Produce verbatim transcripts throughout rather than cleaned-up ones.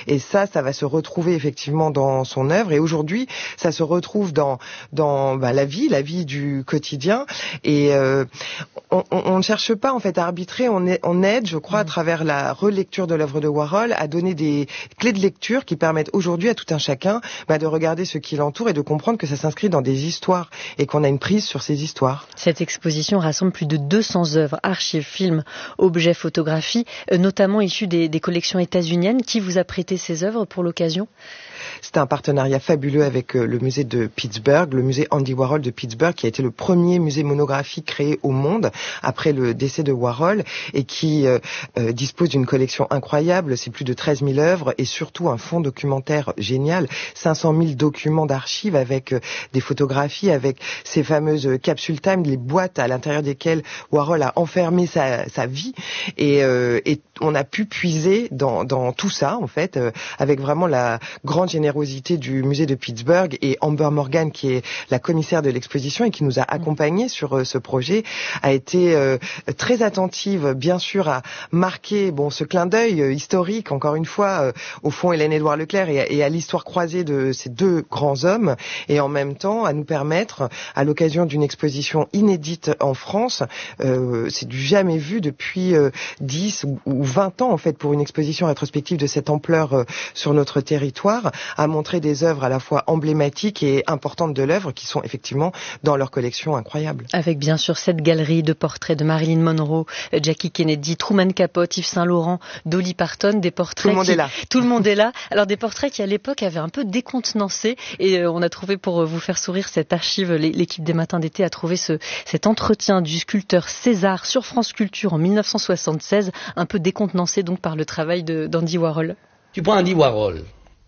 Et ça, ça va se retrouver effectivement dans son œuvre. Et aujourd'hui, ça se retrouve dans dans bah, la vie, la vie du quotidien. Et euh, on, on, on ne cherche pas en fait à arbitrer. On, est, on aide, je crois, à travers la relecture de l'œuvre de Warhol, à donner des clés de lecture qui permettent aujourd'hui à tout un chacun bah, de regarder ce qui l'entoure et de comprendre que ça s'inscrit dans des histoires et qu'on a une prise sur ces histoires. Cette exposition rassemble plus de deux cents œuvres, archives, films, objets, photographies, notamment issues des, des collections états-uniennes. Qui vous a prêté ces œuvres pour l'occasion ? C'était un partenariat fabuleux avec le musée de Pittsburgh, le musée Andy Warhol de Pittsburgh, qui a été le premier musée monographique créé au monde après le décès de Warhol et qui euh, euh, dispose d'une collection incroyable. C'est plus de treize mille œuvres et surtout un fonds documentaire génial, cinq cent mille documents d'archives avec euh, des photographies, avec ces fameuses capsules time, les boîtes à l'intérieur desquelles Warhol a enfermé sa, sa vie et, euh, et on a pu puiser dans, dans tout ça en fait, euh, avec vraiment la grande générosité du musée de Pittsburgh et Amber Morgan qui est la commissaire de l'exposition et qui nous a accompagnés sur euh, ce projet, a été euh, très attentive bien sûr à marquer bon ce clin d'œil euh, historique encore une fois euh, au fond Hélène-Édouard Leclerc et, et à l'histoire croisée de ces deux grands hommes et en même temps à nous permettre à l'occasion d'une exposition inédite en France, euh, c'est du jamais vu depuis euh, dix ou, ou vingt ans en fait pour une exposition rétrospective de cette ampleur euh, sur notre territoire, à montrer des œuvres à la fois emblématiques et importantes de l'œuvre qui sont effectivement dans leur collection incroyable. Avec bien sûr cette galerie de portraits de Marilyn Monroe, Jackie Kennedy, Truman Capote, Yves Saint Laurent, Dolly Parton, des portraits Tout le monde qui... est là. Tout le monde est là. Alors des portraits qui à l'époque avaient un peu décontenancé et euh, on a trouvé pour vous faire sourire cette archive, l'équipe des Matins d'été a trouvé ce, cet entretien du sculpteur César sur France Culture en dix-neuf cent soixante-seize, un peu décontenancé donc par le travail de, d'Andy Warhol. Tu prends Andy Warhol,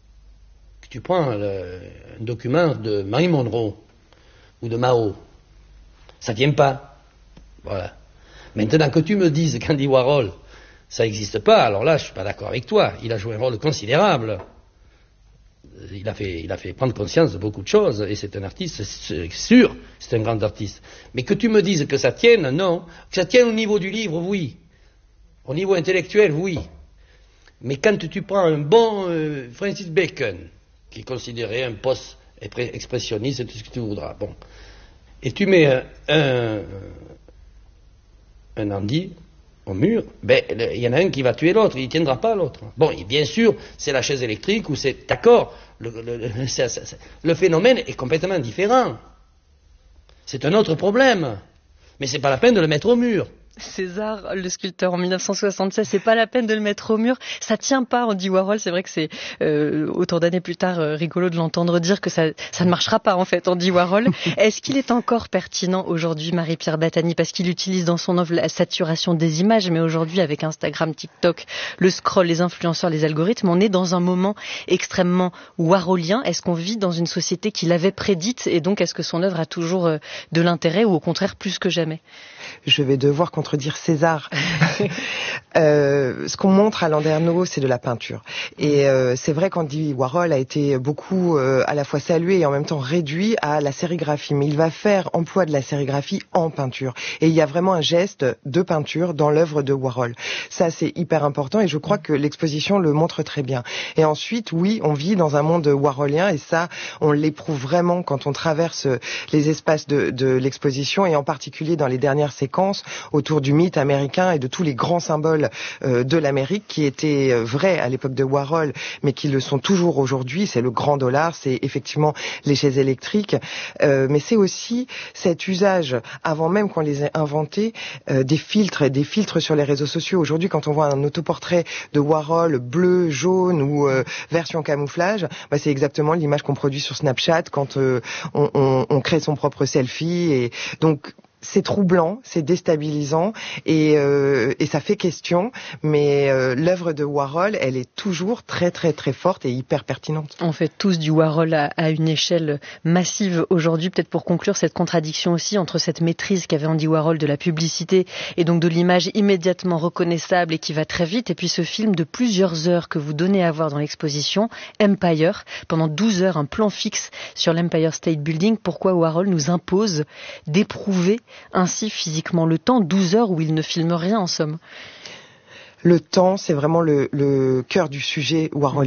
tu prends le, un document de Marilyn Monroe ou de Mao, ça tient pas. Voilà. Maintenant que tu me dises qu'Andy Warhol, ça n'existe pas, alors là, je suis pas d'accord avec toi. Il a joué un rôle considérable. Il a fait, il a fait prendre conscience de beaucoup de choses, et c'est un artiste, c'est sûr, c'est un grand artiste. Mais que tu me dises que ça tienne, non. Que ça tienne au niveau du livre, oui. Au niveau intellectuel, oui. Mais quand tu prends un bon euh, Francis Bacon, qui est considéré un post-expressionniste, c'est tout ce que tu voudras, bon, et tu mets un, un, un Andy au mur, ben il y en a un qui va tuer l'autre, il ne tiendra pas l'autre. Bon, et bien sûr, c'est la chaise électrique, ou c'est, d'accord, le, le, le, ça, ça, ça, le phénomène est complètement différent. C'est un autre problème, mais c'est pas la peine de le mettre au mur. César, le sculpteur en dix-neuf cent soixante-seize, c'est pas la peine de le mettre au mur. Ça tient pas, Andy Warhol. C'est vrai que c'est euh, autant d'années plus tard euh, rigolo de l'entendre dire que ça, ça ne marchera pas en fait, Andy Warhol. Est-ce qu'il est encore pertinent aujourd'hui, Marie-Pierre Battani, parce qu'il utilise dans son œuvre la saturation des images, mais aujourd'hui avec Instagram, TikTok, le scroll, les influenceurs, les algorithmes, on est dans un moment extrêmement warholien. Est-ce qu'on vit dans une société qui l'avait prédite et donc est-ce que son œuvre a toujours euh, de l'intérêt ou au contraire plus que jamais? Je vais devoir contredire César. euh, ce qu'on montre à Landerneau, c'est de la peinture. Et euh, c'est vrai qu'Andy Warhol a été beaucoup euh, à la fois salué et en même temps réduit à la sérigraphie. Mais il va faire emploi de la sérigraphie en peinture. Et il y a vraiment un geste de peinture dans l'œuvre de Warhol. Ça, c'est hyper important et je crois que l'exposition le montre très bien. Et ensuite, oui, on vit dans un monde warholien et ça, on l'éprouve vraiment quand on traverse les espaces de, de l'exposition et en particulier dans les dernières séquences autour du mythe américain et de tous les grands symboles euh, de l'Amérique qui étaient euh, vrais à l'époque de Warhol, mais qui le sont toujours aujourd'hui. C'est le grand dollar, c'est effectivement les chaises électriques, euh, mais c'est aussi cet usage, avant même qu'on les ait inventés, euh, des filtres et des filtres sur les réseaux sociaux. Aujourd'hui, quand on voit un autoportrait de Warhol bleu, jaune ou euh, version camouflage, bah, c'est exactement l'image qu'on produit sur Snapchat quand euh, on, on, on crée son propre selfie. Et donc c'est troublant, c'est déstabilisant et, euh, et ça fait question, mais euh, l'œuvre de Warhol, elle est toujours très très très forte et hyper pertinente. On fait tous du Warhol à, à une échelle massive aujourd'hui, peut-être pour conclure cette contradiction aussi entre cette maîtrise qu'avait Andy Warhol de la publicité et donc de l'image immédiatement reconnaissable et qui va très vite, et puis ce film de plusieurs heures que vous donnez à voir dans l'exposition, Empire, pendant douze heures, un plan fixe sur l'Empire State Building. Pourquoi Warhol nous impose d'éprouver ainsi physiquement le temps, douze heures où il ne filme rien en somme? Le temps, c'est vraiment le, le cœur du sujet Warhol.